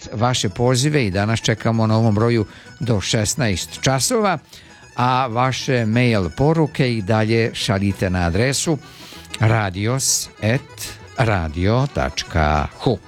vaše pozive i danas čekamo na ovom broju do 16 časova, a vaše mail poruke i dalje šaljite na adresu radios@radio.hu.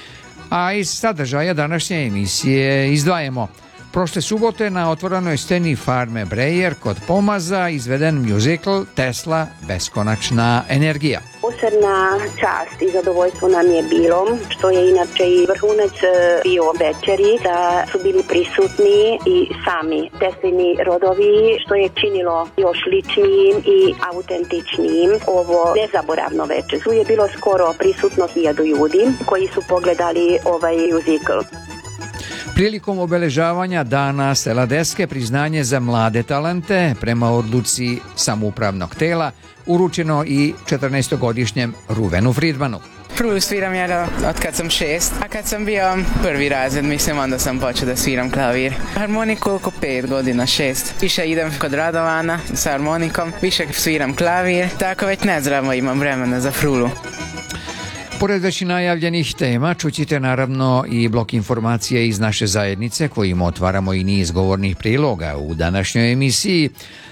A iz sadržaja današnje emisije izdvajamo: prošle subote na otvorenoj sceni Farme Brejer kod Pomaza izveden muzikl Tesla beskonačna energija. Posebna čast i zadovoljstvo nam je bilo, što je inače i vrhunac bio večeri, da su bili prisutni i sami Teslini rodovi, što je činilo još ličnijim i autentičnijim ovo nezaboravno večer. Tu je bilo skoro prisutno 1000 ljudi koji su pogledali ovaj muzikl. Prilikom obeležavanja Dana sela Deske priznanje za mlade talente prema odluci samoupravnog tela uručeno i 14-godišnjem Ruvenu Fridmanu. Prvu sviram ja od kad sam 6, a kad sam bio prvi razred, mislim, onda sam počeo da sviram klavir. Harmoniku oko 5 godina, 6. Više idem kod Radovana sa harmonikom, više sviram klavir, tako već nezdravo imam vremena za frulu. Pored već najavljenih tema, čućite naravno i blok informacije iz naše zajednice kojim otvaramo i niz govornih priloga u današnjoj emisiji.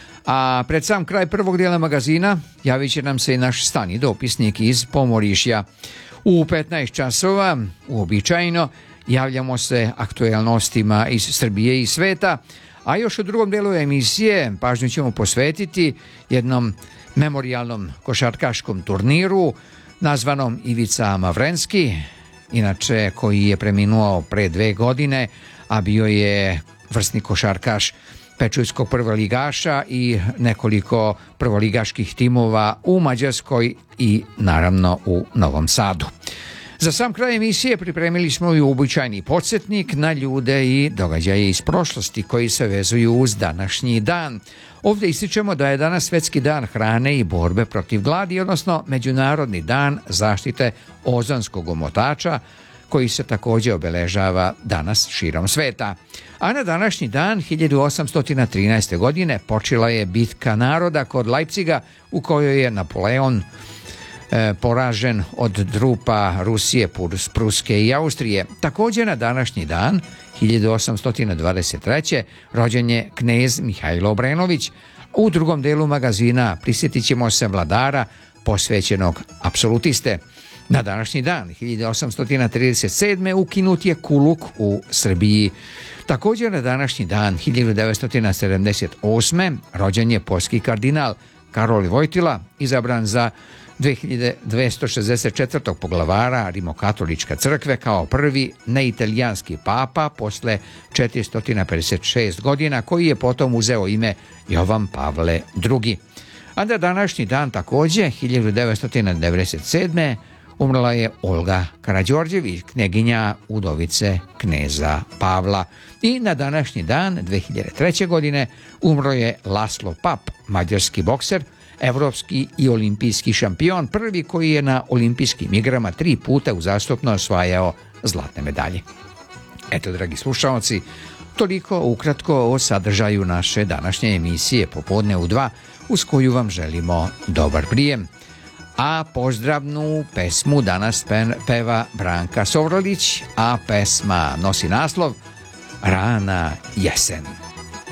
A pred sam kraj prvog dijela magazina javit će nam se i naš stani dopisnik iz Pomorišja. U 15 časova, uobičajeno, javljamo se aktuelnostima iz Srbije i sveta, a još u drugom dijelu emisije pažnju ćemo posvetiti jednom memorijalnom košarkaškom turniru nazvanom Ivica Mavrenski, inače koji je preminuo pre 2 godine, a bio je vrsni košarkaš pečujskog prvoligaša i nekoliko prvoligaških timova u Mađarskoj i naravno u Novom Sadu. Za sam kraj emisije pripremili smo i uobičajeni podsjetnik na ljude i događaje iz prošlosti koji se vezuju uz današnji dan. Ovdje ističemo da je danas Svetski dan hrane i borbe protiv gladi, odnosno Međunarodni dan zaštite ozonskog omotača, koji se također obeležava danas širom sveta. A na današnji dan 1813. godine počela je bitka naroda kod Leipziga u kojoj je Napoleon poražen od trupa Rusije, Pruske i Austrije. Također na današnji dan 1823. rođen je knez Mihajlo Obrenović. U drugom delu magazina prisjetit ćemo se vladara posvećenog apsolutiste. Na današnji dan 1837. ukinut je kuluk u Srbiji. Također na današnji dan 1978. rođen je poljski kardinal Karol Vojtila, izabran za 2264. poglavara Rimokatoličke crkve kao prvi neitalijanski papa posle 456 godina, koji je potom uzeo ime Jovan Pavle II. A na današnji dan također 1997. umrla je Olga Karađorđević, knjeginja udovice kneza Pavla. I na današnji dan 2003. godine umro je Laslo Pap, mađarski bokser, evropski i olimpijski šampion, prvi koji je na olimpijskim igrama 3 puta uzastopno osvajao zlatne medalje. Eto, dragi slušalci, toliko ukratko o sadržaju naše današnje emisije Popodne u 2, uz koju vam želimo dobar prijem. A pozdravnu pesmu danas peva Branka Sovrolić, a pesma nosi naslov Rana jesen.